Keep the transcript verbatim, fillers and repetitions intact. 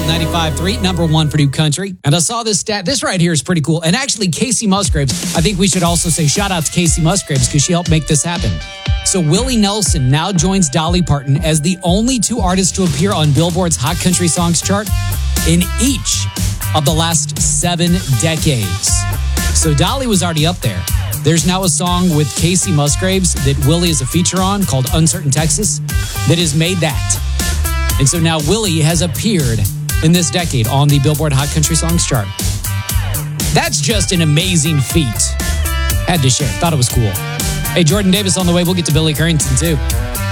ninety-five point three, number one for New Country. And I saw this stat. This right here is pretty cool. And actually, Casey Musgraves, I think we should also say shout out to Casey Musgraves because she helped make this happen. So Willie Nelson now joins Dolly Parton as the only two artists to appear on Billboard's Hot Country Songs chart in each of the last seven decades. So Dolly was already up there. There's now a song with Casey Musgraves that Willie is a feature on called Uncertain Texas that has made that. And so now Willie has appeared in this decade on the Billboard Hot Country Songs chart. That's just an amazing feat. Had to share. Thought it was cool. Hey, Jordan Davis on the way. We'll get to Billy Currington too.